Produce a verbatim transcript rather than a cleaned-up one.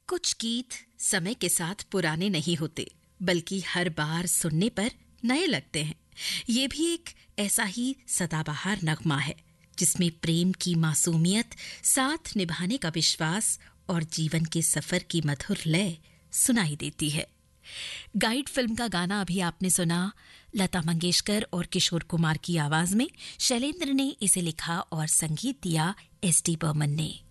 कुछ गीत समय के साथ पुराने नहीं होते, बल्कि हर बार सुनने पर नए लगते हैं। ये भी एक ऐसा ही सदाबहार नगमा है जिसमें प्रेम की मासूमियत, साथ निभाने का विश्वास और जीवन के सफर की मधुर लय सुनाई देती है। गाइड फिल्म का गाना अभी आपने सुना, लता मंगेशकर और किशोर कुमार की आवाज में। शैलेंद्र ने इसे लिखा और संगीत दिया एस डी बर्मन ने।